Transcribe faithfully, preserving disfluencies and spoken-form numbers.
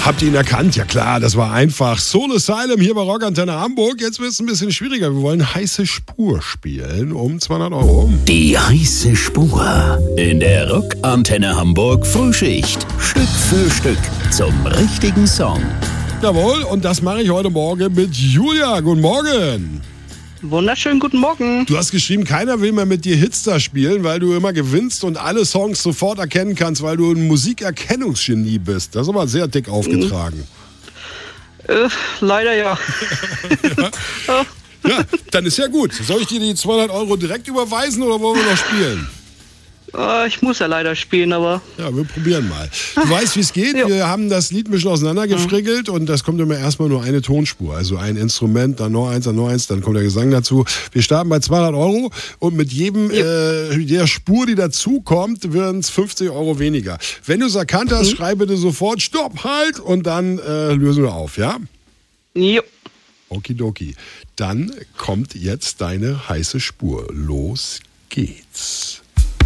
Habt ihr ihn erkannt? Ja klar, das war einfach. Soul Asylum hier bei Rockantenne Hamburg. Jetzt wird es ein bisschen schwieriger. Wir wollen heiße Spur spielen um zweihundert Euro. Die heiße Spur in der Rockantenne Hamburg Frühschicht. Stück für Stück zum richtigen Song. Jawohl, und das mache ich heute Morgen mit Julia. Guten Morgen. Wunderschönen guten Morgen. Du hast geschrieben, keiner will mehr mit dir Hitstar spielen, weil du immer gewinnst und alle Songs sofort erkennen kannst, weil du ein Musikerkennungsgenie bist. Das ist aber sehr dick aufgetragen. Äh, leider ja. ja. Ja, dann ist ja gut. Soll ich dir die zweihundert Euro direkt überweisen oder wollen wir noch spielen? Äh, ich muss ja leider spielen, aber... Ja, wir probieren mal. Du weißt, wie es geht. Jo. Wir haben das Lied ein bisschen auseinandergefrickelt und das kommt immer erstmal nur eine Tonspur. Also ein Instrument, dann noch eins, dann noch eins, dann kommt der Gesang dazu. Wir starten bei zweihundert Euro und mit jedem äh, der Spur, die dazukommt, werden es fünfzig Euro weniger. Wenn du es erkannt hast, mhm. schreib bitte sofort Stopp, halt und dann äh, lösen wir auf, ja? Jo. Okidoki. Dann kommt jetzt deine heiße Spur. Los geht's.